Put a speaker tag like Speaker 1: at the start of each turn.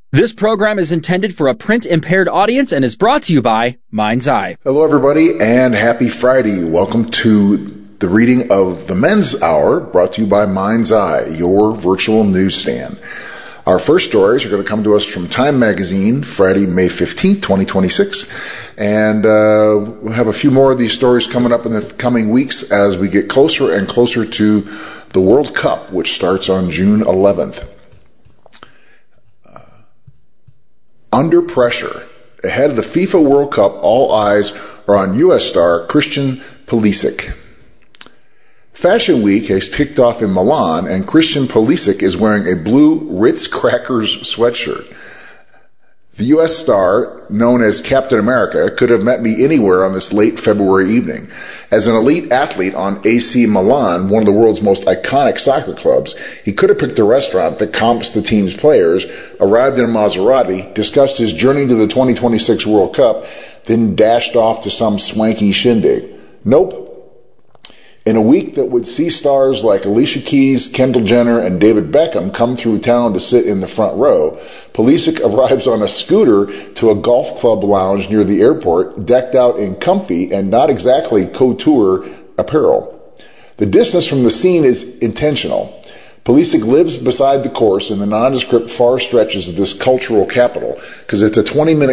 Speaker 1: This program is intended for a print-impaired audience and is brought to you by Mind's Eye.
Speaker 2: Hello, everybody, and happy Friday. Welcome to the reading of the Men's Hour, brought to you by Mind's Eye, your virtual newsstand. Our first stories are going to come to us from Time Magazine, Friday, May 15th, 2026. And we'll have a few more of these stories coming up in the coming weeks as we get closer and closer to the World Cup, which starts on June 11th. Under pressure. Ahead of the FIFA World Cup, all eyes are on U.S. star Christian Pulisic. Fashion Week has kicked off in Milan, and Christian Pulisic is wearing a blue Ritz Crackers sweatshirt. The U.S. star, known as Captain America, could have met me anywhere on this late February evening. As an elite athlete on AC Milan, one of the world's most iconic soccer clubs, he could have picked a restaurant that comps the team's players, arrived in a Maserati, discussed his journey to the 2026 World Cup, then dashed off to some swanky shindig. Nope. In a week that would see stars like Alicia Keys, Kendall Jenner, and David Beckham come through town to sit in the front row, Pulisic arrives on a scooter to a golf club lounge near the airport, decked out in comfy and not exactly couture apparel. The distance from the scene is intentional. Pulisic lives beside the course in the nondescript far stretches of this cultural capital because it's a 20-minute